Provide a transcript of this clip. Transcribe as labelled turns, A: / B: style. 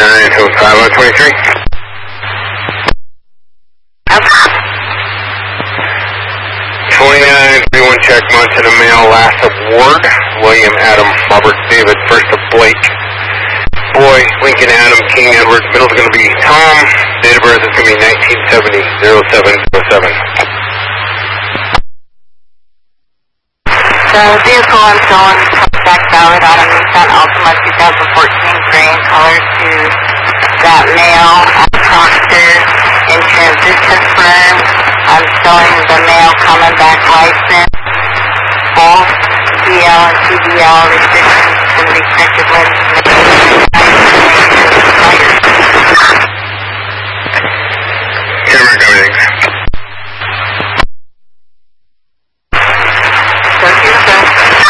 A: Hood 5123. 2931 check, Montana Mail, last of Ward, William Adam, Robert David, first of Blake, Boy, Lincoln Adam, King Edward, middle's going to be Tom, date of birth is going to be 1970-0707.
B: So vehicle I'm showing back valid on a Nissan Altima 2014 gray in color to that mail at Proctor in transition firm. I'm showing the mail coming back license, both DL and CDL restrictions can be corrected when
A: Camera, everything.